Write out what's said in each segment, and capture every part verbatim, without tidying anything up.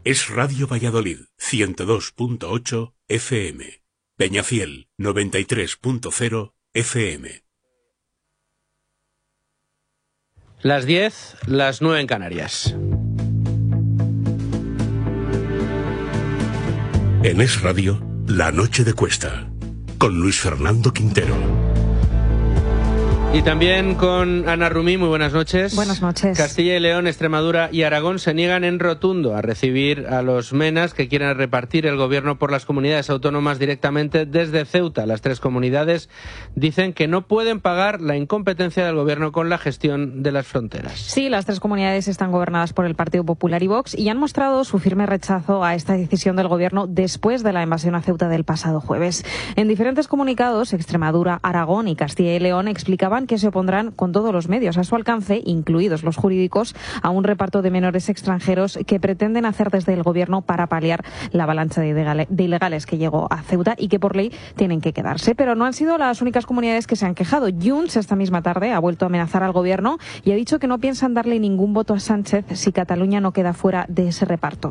Es Radio Valladolid, ciento dos punto ocho F M. Peñafiel, noventa y tres punto cero F M. Las diez, las nueve en Canarias. En Es Radio, La Noche de Cuesta, con Luis Fernando Quintero. Y también con Ana Rumí, muy buenas noches. Buenas noches. Castilla y León, Extremadura y Aragón se niegan en rotundo a recibir a los menas que quieran repartir el gobierno por las comunidades autónomas directamente desde Ceuta. Las tres comunidades dicen que no pueden pagar la incompetencia del gobierno con la gestión de las fronteras. Sí, las tres comunidades están gobernadas por el Partido Popular y Vox y han mostrado su firme rechazo a esta decisión del gobierno después de la invasión a Ceuta del pasado jueves. En diferentes comunicados, Extremadura, Aragón y Castilla y León explicaban que se opondrán con todos los medios a su alcance, incluidos los jurídicos, a un reparto de menores extranjeros que pretenden hacer desde el gobierno para paliar la avalancha de ilegales que llegó a Ceuta y que por ley tienen que quedarse. Pero no han sido las únicas comunidades que se han quejado. Junts esta misma tarde ha vuelto a amenazar al gobierno y ha dicho que no piensan darle ningún voto a Sánchez si Cataluña no queda fuera de ese reparto.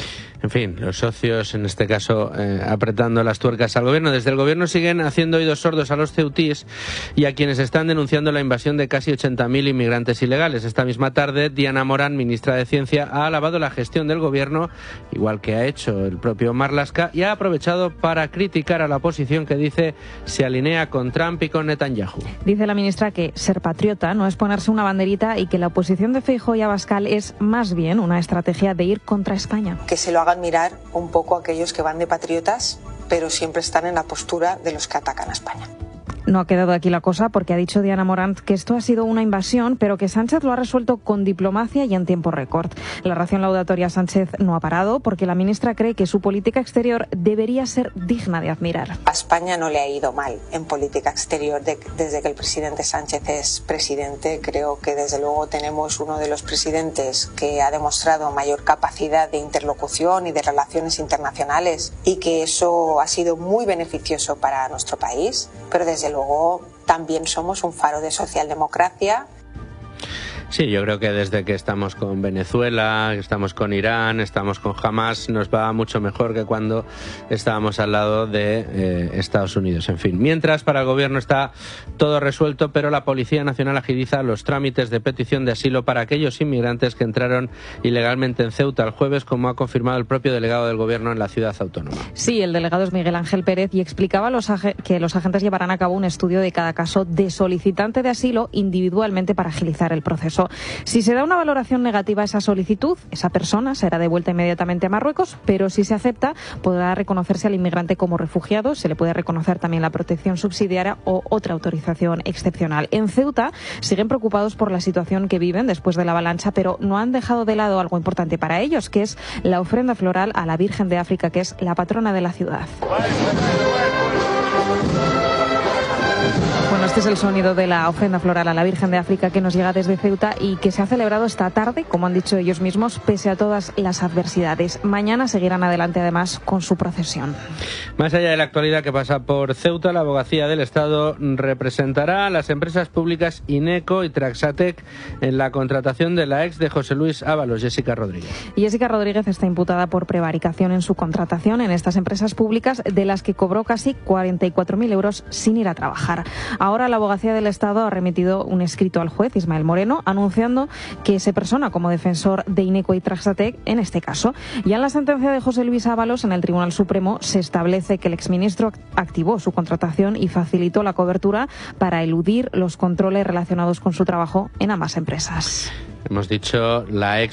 En fin, los socios, en este caso, eh, apretando las tuercas al gobierno. Desde el gobierno siguen haciendo oídos sordos a los ceutíes y a quienes están denunciando la invasión de casi ochenta mil inmigrantes ilegales. Esta misma tarde, Diana Morán, ministra de Ciencia, ha alabado la gestión del gobierno, igual que ha hecho el propio Marlaska, y ha aprovechado para criticar a la oposición que dice se alinea con Trump y con Netanyahu. Dice la ministra que ser patriota no es ponerse una banderita y que la oposición de Feijóo y Abascal es más bien una estrategia de ir contra España. Que se lo hagan mirar un poco a aquellos que van de patriotas, pero siempre están en la postura de los que atacan a España. No ha quedado aquí la cosa porque ha dicho Diana Morant que esto ha sido una invasión, pero que Sánchez lo ha resuelto con diplomacia y en tiempo récord. La ración laudatoria a Sánchez no ha parado porque la ministra cree que su política exterior debería ser digna de admirar. A España no le ha ido mal en política exterior de, desde que el presidente Sánchez es presidente. Creo que desde luego tenemos uno de los presidentes que ha demostrado mayor capacidad de interlocución y de relaciones internacionales y que eso ha sido muy beneficioso para nuestro país, pero desde luego Luego, también somos un faro de socialdemocracia. Sí, yo creo que desde que estamos con Venezuela, estamos con Irán, estamos con Hamas, nos va mucho mejor que cuando estábamos al lado de eh, Estados Unidos. En fin, mientras para el gobierno está todo resuelto, pero la Policía Nacional agiliza los trámites de petición de asilo para aquellos inmigrantes que entraron ilegalmente en Ceuta el jueves, como ha confirmado el propio delegado del gobierno en la ciudad autónoma. Sí, el delegado es Miguel Ángel Pérez y explicaba los que los agentes llevarán a cabo un estudio de cada caso de solicitante de asilo individualmente para agilizar el proceso. Si se da una valoración negativa a esa solicitud, esa persona será devuelta inmediatamente a Marruecos, pero si se acepta, podrá reconocerse al inmigrante como refugiado, se le puede reconocer también la protección subsidiaria o otra autorización excepcional. En Ceuta siguen preocupados por la situación que viven después de la avalancha, pero no han dejado de lado algo importante para ellos, que es la ofrenda floral a la Virgen de África, que es la patrona de la ciudad. Bueno, este es el sonido de la ofrenda floral a la Virgen de África que nos llega desde Ceuta y que se ha celebrado esta tarde, como han dicho ellos mismos, pese a todas las adversidades. Mañana seguirán adelante además con su procesión. Más allá de la actualidad que pasa por Ceuta, la Abogacía del Estado representará a las empresas públicas Ineco y Traxatec en la contratación de la ex de José Luis Ábalos, Jessica Rodríguez. Y Jessica Rodríguez está imputada por prevaricación en su contratación en estas empresas públicas, de las que cobró casi cuarenta y cuatro mil euros sin ir a trabajar. Ahora la Abogacía del Estado ha remitido un escrito al juez Ismael Moreno anunciando que se persona como defensor de Ineco y Traxatec en este caso. Ya en la sentencia de José Luis Ábalos en el Tribunal Supremo se establece que el exministro activó su contratación y facilitó la cobertura para eludir los controles relacionados con su trabajo en ambas empresas. Hemos dicho la ex